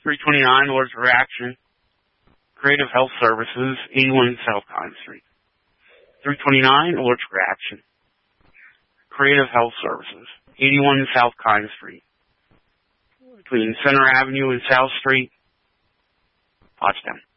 329 Lord's Reaction, Creative Health Services, 81 South Cotton Street. 329 Lord's Reaction, Creative Health Services, 81 South Cotton Street, between Center Avenue and South Street, Pottstown.